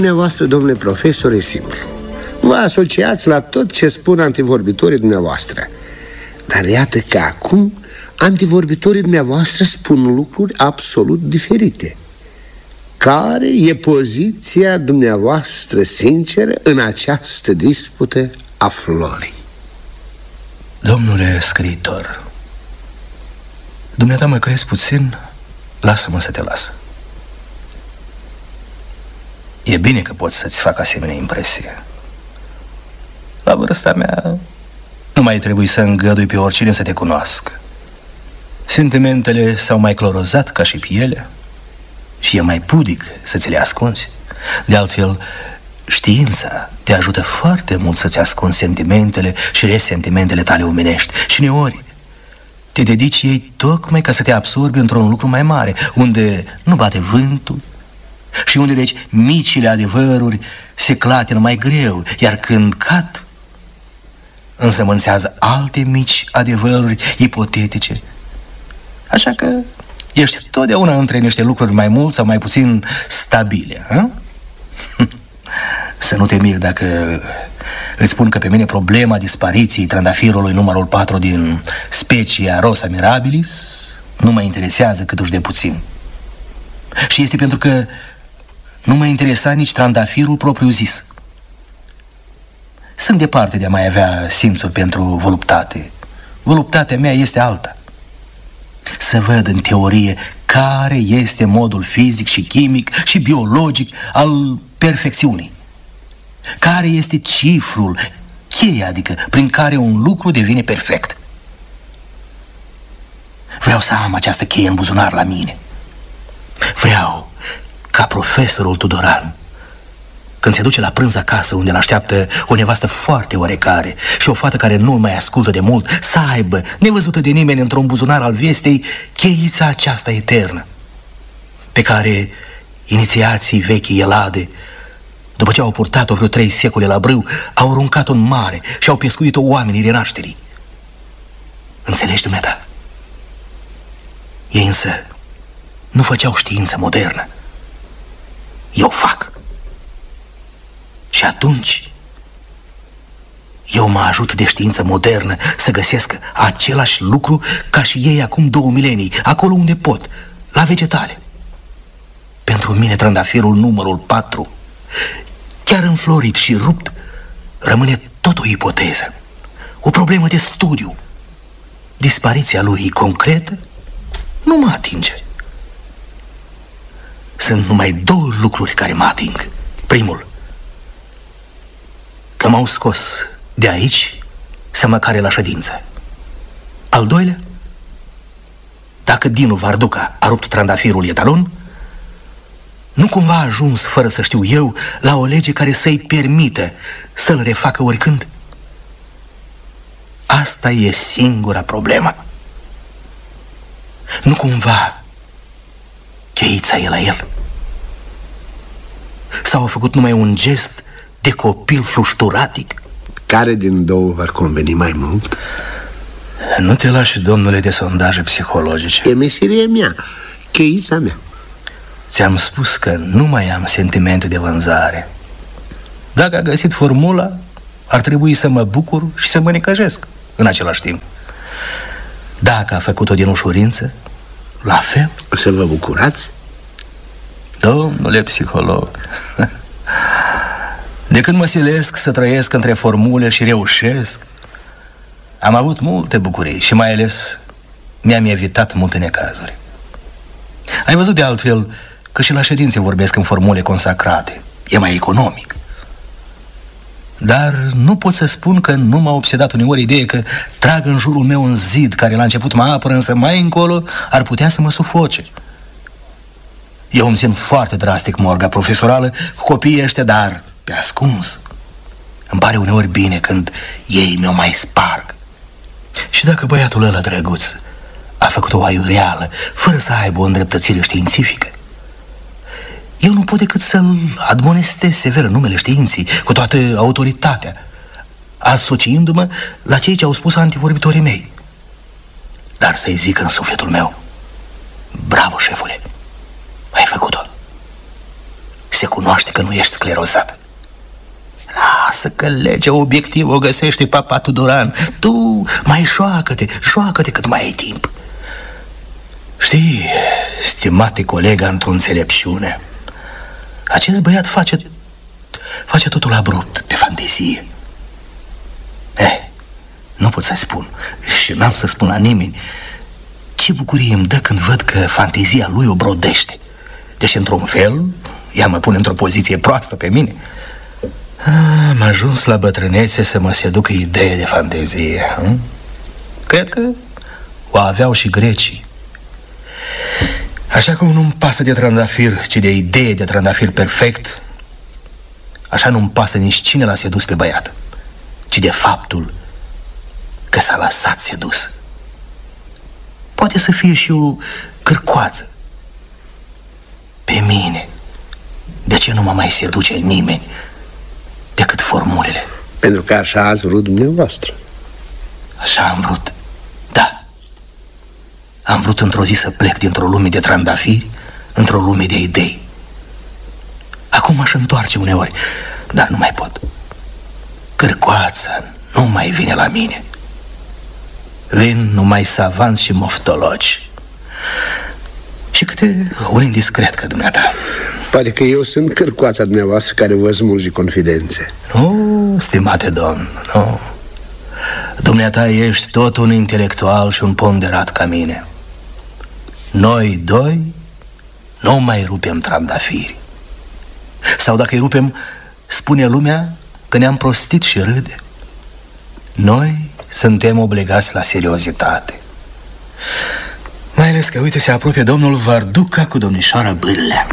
dumneavoastră, domnule profesor, e simplu. Vă asociați la tot ce spun antivorbitorii dumneavoastră. Dar iată că acum antivorbitorii dumneavoastră spun lucruri absolut diferite. Care e poziția dumneavoastră sinceră în această dispută a florii? Domnule scriitor, dumneata mă crezi puțin, lasă-mă să te las. E bine că poți să-ți fac asemenea impresie. La vârsta mea nu mai trebuie să îngădui pe oricine să te cunoască. Sentimentele s-au mai clorozat ca și pielea și e mai pudic să ți le ascunzi. De altfel, știința te ajută foarte mult să-ți ascunzi sentimentele și resentimentele tale omenești. Și uneori te dedici ei tocmai ca să te absorbi într-un lucru mai mare, unde nu bate vântul și unde, deci, micile adevăruri se clatină mai greu, iar când cad, însămânțează alte mici adevăruri ipotetice. Așa că ești totdeauna între niște lucruri mai mult sau mai puțin stabile, a? Să nu te miri dacă îți spun că pe mine problema dispariției trandafirului numărul 4 din specia Rosa mirabilis nu mă interesează câtuși de puțin. Și este pentru că nu mă interesa nici trandafirul propriu-zis. Sunt departe de a mai avea simțuri pentru voluptate. Voluptatea mea este alta. Să văd în teorie care este modul fizic și chimic și biologic al perfecțiunii. Care este cifrul, cheia, adică prin care un lucru devine perfect. Vreau să am această cheie în buzunar la mine. Vreau ca profesorul Tudoran, când se duce la prânz acasă, unde îl așteaptă o nevastă foarte oarecare și o fată care nu mai ascultă de mult, să aibă, nevăzută de nimeni într-un buzunar al viestei, cheița aceasta eternă, pe care inițiații vechi Elade, după ce au purtat-o vreo 3 secole la brâu, au aruncat-o în mare și au pescuit-o oamenii renașterii. Înțelegi, dumneata? Ei însă nu făceau știință modernă. Eu fac. Și atunci eu mă ajut de știință modernă să găsesc același lucru ca și ei acum 2 milenii, acolo unde pot, la vegetale. Pentru mine trandafirul numărul 4, chiar înflorit și rupt, rămâne tot o ipoteză, o problemă de studiu. Dispariția lui concretă nu mă atinge. Sunt numai 2 lucruri care mă ating. Primul, că m-au scos de aici să mă care la ședință. Al doilea, dacă Dinu Varduca a rupt trandafirul etalon, nu cumva a ajuns, fără să știu eu, la o lege care să-i permită să-l refacă oricând? Asta e singura problemă. Nu cumva cheița e la el? Sau a făcut numai un gest de copil flușturatic? Care din 2 v-ar conveni mai mult? Nu te lași, domnule, de sondaje psihologice. E meseria mea, cheița mea. Ți-am spus că nu mai am sentimente de vânzare. Dacă a găsit formula, ar trebui să mă bucur și să mă necăjesc în același timp. Dacă a făcut-o din ușurință, la fel. O să vă bucurați? Domnule psiholog, de când mă silesc să trăiesc între formule și reușesc, am avut multe bucurii și mai ales mi-am evitat multe necazuri. Ai văzut de altfel că și la ședințe vorbesc în formule consacrate. E mai economic. Dar nu pot să spun că nu m-a obsedat uneori ideea că trag în jurul meu un zid care la început mă apără, însă mai încolo ar putea să mă sufoce. Eu îmi țin foarte drastic morga profesorală cu copiii ăștia, dar pe ascuns. Îmi pare uneori bine când ei mi-o mai sparg. Și dacă băiatul ăla drăguț a făcut o aiureală fără să aibă o îndreptățire științifică, eu nu pot decât să-l admonestez sever în numele științii, cu toată autoritatea, asociindu-mă la cei ce au spus antivorbitorii mei. Dar să-i zic în sufletul meu: bravo, șefule, ai făcut-o. se cunoaște că nu ești sclerozat. Lasă că legea obiectivă o găsește papa Tudoran. Tu mai joacă-te cât mai ai timp. Știi, stimate colega, într-o înțelepciune, acest băiat face totul abrupt, de fantezie. Nu pot să-i spun și n-am să spun la nimeni ce bucurie îmi dă când văd că fantezia lui o brodește. Deci, într-un fel, ea mă pune într-o poziție proastă pe mine. Am ajuns la bătrânețe să mă seducă idee de fantezie. Cred că o aveau și grecii. Așa cum nu-mi pasă de trandafir, ci de idee de trandafir perfect, așa nu-mi pasă nici cine l-a sedus pe băiat, ci de faptul că s-a lăsat sedus. Poate să fie și o cârcoață. Pe mine, de ce nu mă mai seduce nimeni decât formulele? Pentru că așa ați vrut dumneavoastră. Așa am vrut, da. Am vrut într-o zi să plec dintr-o lume de trandafiri într-o lume de idei. Acum aș întoarce uneori, dar nu mai pot. Cârcoața nu mai vine la mine. Vin numai savanți și moftologi. Și câte un indiscret ca dumneata. Poate că eu sunt cârcoața dumneavoastră care vă smulge confidențe. Nu, stimate domn, nu. Dumneata ești tot un intelectual și un ponderat ca mine. Noi doi nu mai rupem trandafiri. Sau dacă îi rupem, spune lumea că ne-am prostit și râde. Noi suntem obligați la seriozitate. Mai ales că, uite, se apropie domnul Varduca cu domnișoara Bâlea.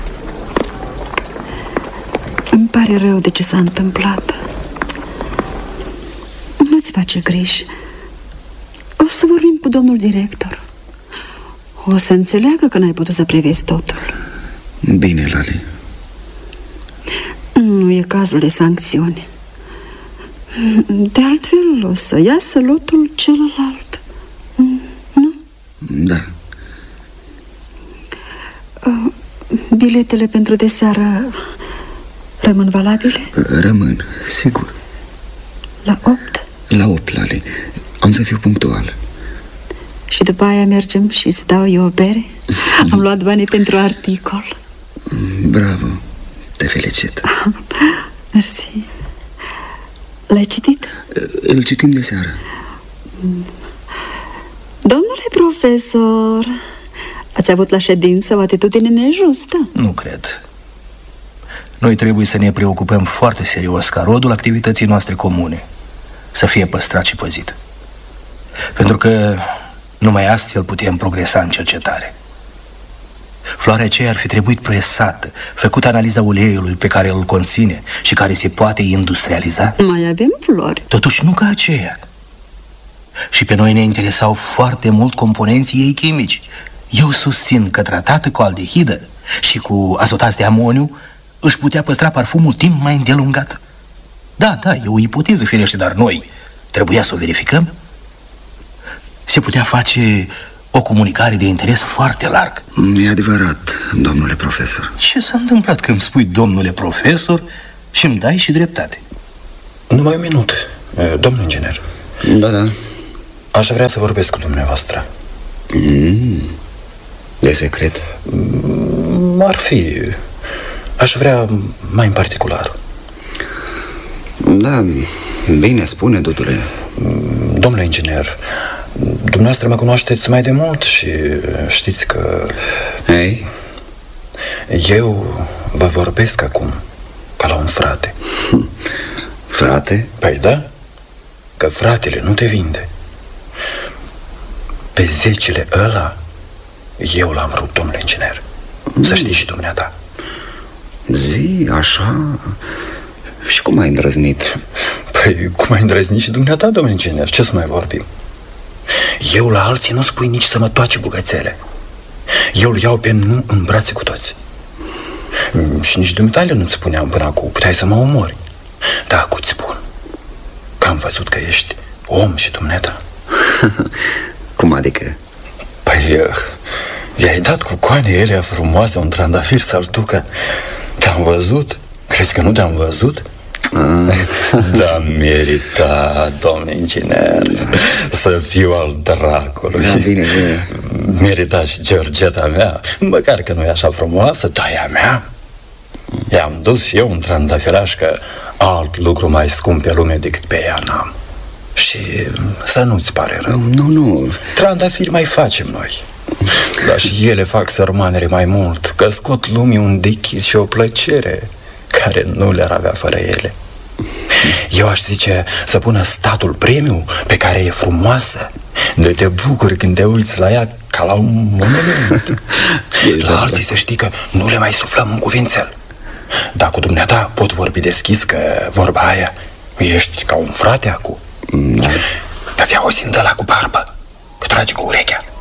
Îmi pare rău de ce s-a întâmplat. Nu-ți face griji. O să vorbim cu domnul director. O să înțeleagă că n-ai putut să prevezi totul. Bine, Lali. Nu e cazul de sancțiune. De altfel o să iasă lotul celălalt. Nu? Da. Biletele pentru de seară rămân valabile? Rămân, sigur. La 8? La 8, Lali. Am să fiu punctual. Și după aia mergem și îți dau eu o bere? Am luat banii pentru articol. Bravo, te felicit. Mersi. L-ai citit? Îl citim de seară. Domnule profesor, ați avut la ședință o atitudine nejustă? Nu cred. Noi trebuie să ne preocupăm foarte serios ca rodul activității noastre comune să fie păstrat și păzit. Pentru că numai astfel putem progresa în cercetare. Floarea aceea ar fi trebuit presată, făcută analiza uleiului pe care îl conține și care se poate industrializa. Mai avem flori. Totuși nu ca aceea. Și pe noi ne interesau foarte mult componenții ei chimici. Eu susțin că tratată cu aldehidă și cu azotați de amoniu își putea păstra parfumul timp mai îndelungat. Da, e o ipoteză firește, dar noi trebuia să o verificăm. Se putea face o comunicare de interes foarte larg. E adevărat, domnule profesor. Ce s-a întâmplat când îmi spui domnule profesor și îmi dai și dreptate? Numai un minut, domnul inginer. Da. Aș vrea să vorbesc cu dumneavoastră. E secret? Ar fi. Aș vrea mai în particular. Da, bine, spune, dudule. Domnule inginer, dumneavoastră mă cunoașteți mai de mult și știți că... Ei? Eu vă vorbesc acum ca la un frate. Frate? Păi da, că fratele nu te vinde. Pe zecile ăla eu l-am rupt, domnule inginer. Să știi și dumneata. Zi, așa? Și cum ai îndrăznit? Păi, cum ai îndrăznit și dumneata, domnule inginer? Ce să mai vorbim? Eu la alții nu spui nici să mă toace bugățele. Eu îl iau pe nu în brațe cu toți. Și nici dumneatale nu-ți spuneam până acum. Puteai să mă omori. Da, acum-ți spun că am văzut că ești om și dumneata. Cum adică? Păi, i-ai dat cu coane elea frumoasă un trandafir să-l ducă. Te-am văzut? Crezi că nu te-am văzut? Da, merita, domn inginer, să fiu al dracului. Da, bine, bine. Merita și Georgeta mea, măcar că nu e așa frumoasă, dar e a mea. I-am dus și eu un trandafiraș, că alt lucru mai scump pe lume decât pe ea n-am. Și să nu-ți pare rău. Nu. Trandafiri mai facem noi, dar și ele fac sărmanere mai mult, că scot lumii un dechis și o plăcere care nu le-ar avea fără ele. Eu aș zice să pună statul premiu pe care e frumoasă, de te bucuri când te uiți la ea ca la un monument. La alții să știi că nu le mai suflăm un cuvințel. Dar cu dumneata pot vorbi deschis, că vorba aia, ești ca un frate acum. Dar fii auzind ăla cu barbă, că trage cu urechea.